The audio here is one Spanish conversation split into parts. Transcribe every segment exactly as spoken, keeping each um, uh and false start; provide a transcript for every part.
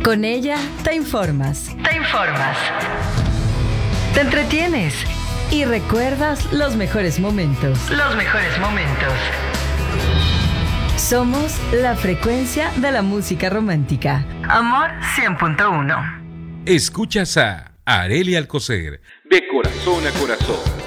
Con ella te informas. Te informas. Te entretienes. Y recuerdas los mejores momentos. Los mejores momentos. Somos la frecuencia de la música romántica. Amor cien punto uno. Escuchas a Arely Alcocer, de corazón a corazón.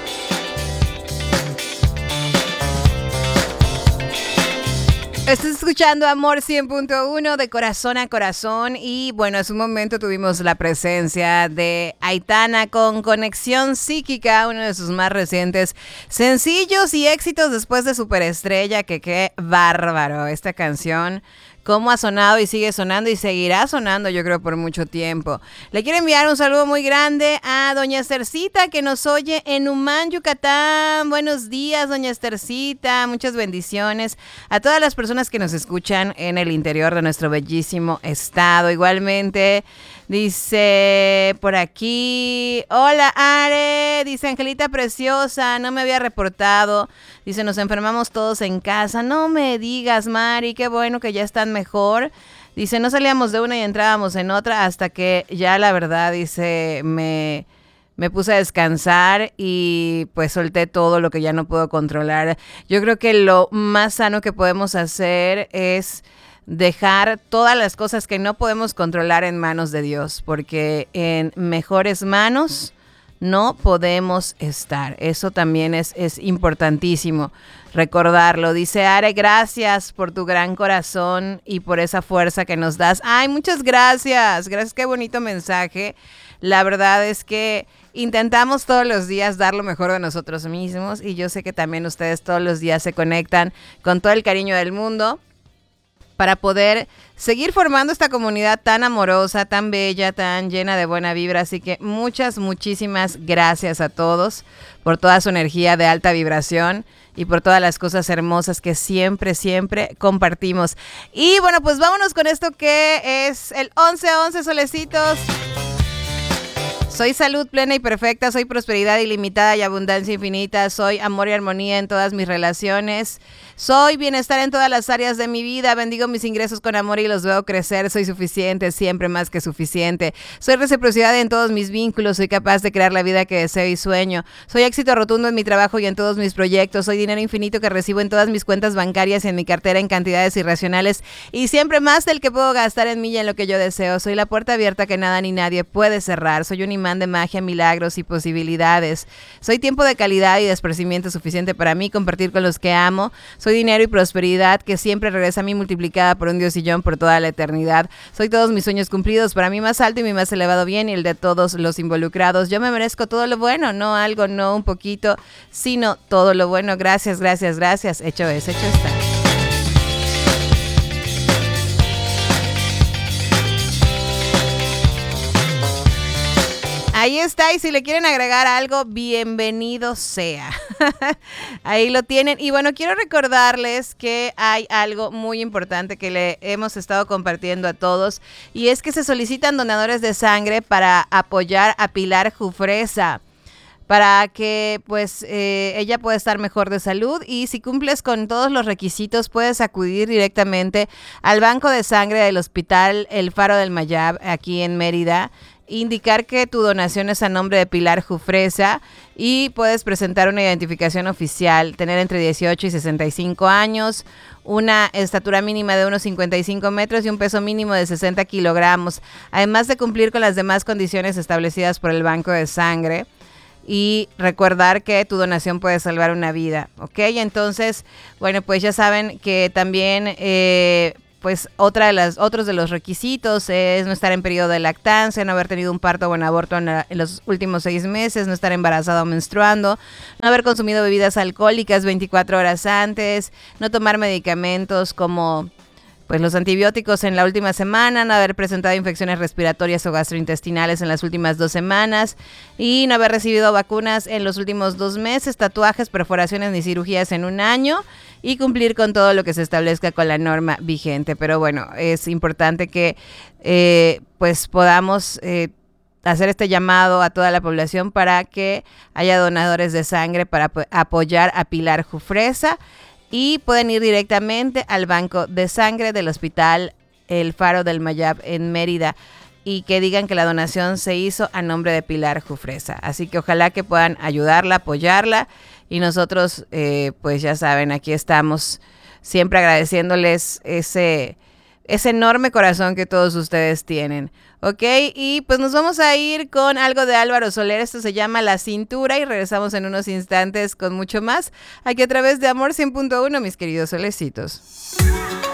Estás escuchando Amor cien punto uno de corazón a corazón y bueno, hace un momento tuvimos la presencia de Aitana con Conexión Psíquica, uno de sus más recientes sencillos y éxitos después de Superestrella, que qué bárbaro esta canción. Cómo ha sonado y sigue sonando y seguirá sonando, yo creo, por mucho tiempo. Le quiero enviar un saludo muy grande a doña Estercita, que nos oye en Humán, Yucatán. Buenos días, doña Estercita. Muchas bendiciones a todas las personas que nos escuchan en el interior de nuestro bellísimo estado. Igualmente, dice por aquí, hola Are, dice Angelita Preciosa, no me había reportado. Dice, nos enfermamos todos en casa. No me digas, Mari, qué bueno que ya están mejor. Dice, no salíamos de una y entrábamos en otra hasta que ya la verdad, dice, me, me puse a descansar y pues solté todo lo que ya no puedo controlar. Yo creo que lo más sano que podemos hacer es dejar todas las cosas que no podemos controlar en manos de Dios, porque en mejores manos no podemos estar. Eso también es, es importantísimo recordarlo. Dice Are, gracias por tu gran corazón y por esa fuerza que nos das. Ay, muchas gracias. Gracias, qué bonito mensaje. La verdad es que intentamos todos los días dar lo mejor de nosotros mismos y yo sé que también ustedes todos los días se conectan con todo el cariño del mundo para poder seguir formando esta comunidad tan amorosa, tan bella, tan llena de buena vibra. Así que muchas, muchísimas gracias a todos por toda su energía de alta vibración y por todas las cosas hermosas que siempre, siempre compartimos. Y bueno, pues vámonos con esto que es el once once, solecitos. Soy salud plena y perfecta, soy prosperidad ilimitada y abundancia infinita, soy amor y armonía en todas mis relaciones, soy bienestar en todas las áreas de mi vida, bendigo mis ingresos con amor y los veo crecer, soy suficiente, siempre más que suficiente, soy reciprocidad en todos mis vínculos, soy capaz de crear la vida que deseo y sueño, soy éxito rotundo en mi trabajo y en todos mis proyectos, soy dinero infinito que recibo en todas mis cuentas bancarias y en mi cartera en cantidades irracionales y siempre más del que puedo gastar en mí y en lo que yo deseo, soy la puerta abierta que nada ni nadie puede cerrar, soy un imán de magia, milagros y posibilidades. Soy tiempo de calidad y de esparcimiento suficiente para mí, compartir con los que amo. Soy dinero y prosperidad que siempre regresa a mí multiplicada por un diosillón por toda la eternidad. Soy todos mis sueños cumplidos, para mí más alto y mi más elevado bien y el de todos los involucrados. Yo me merezco todo lo bueno, no algo, no un poquito, sino todo lo bueno. Gracias, gracias, gracias. Hecho es, hecho está. Ahí está, y si le quieren agregar algo, bienvenido sea. Ahí lo tienen. Y bueno, quiero recordarles que hay algo muy importante que le hemos estado compartiendo a todos, y es que se solicitan donadores de sangre para apoyar a Pilar Jufresa, para que pues eh, ella pueda estar mejor de salud, y si cumples con todos los requisitos puedes acudir directamente al banco de sangre del Hospital El Faro del Mayab aquí en Mérida, indicar que tu donación es a nombre de Pilar Jufresa y puedes presentar una identificación oficial, tener entre dieciocho y sesenta y cinco años, una estatura mínima de unos cincuenta y cinco metros y un peso mínimo de sesenta kilogramos, además de cumplir con las demás condiciones establecidas por el banco de sangre. Y recordar que tu donación puede salvar una vida, ¿ok? Entonces, bueno, pues ya saben que también, eh, pues otra de las, otros de los requisitos es no estar en periodo de lactancia, no haber tenido un parto o un aborto en, la, en los últimos seis meses, no estar embarazada o menstruando, no haber consumido bebidas alcohólicas veinticuatro horas antes, no tomar medicamentos como pues los antibióticos en la última semana, no haber presentado infecciones respiratorias o gastrointestinales en las últimas dos semanas y no haber recibido vacunas en los últimos dos meses, tatuajes, perforaciones ni cirugías en un año y cumplir con todo lo que se establezca con la norma vigente. Pero bueno, es importante que eh, pues podamos eh, hacer este llamado a toda la población para que haya donadores de sangre para apoyar a Pilar Jufresa. Y pueden ir directamente al banco de sangre del Hospital el Faro del Mayab en Mérida, y que digan que la donación se hizo a nombre de Pilar Jufresa. Así que ojalá que puedan ayudarla, apoyarla, y nosotros, eh, pues ya saben, aquí estamos siempre agradeciéndoles ese, ese enorme corazón que todos ustedes tienen. Ok, y pues nos vamos a ir con algo de Álvaro Soler. Esto se llama La Cintura y regresamos en unos instantes con mucho más aquí a través de Amor cien punto uno, mis queridos solecitos.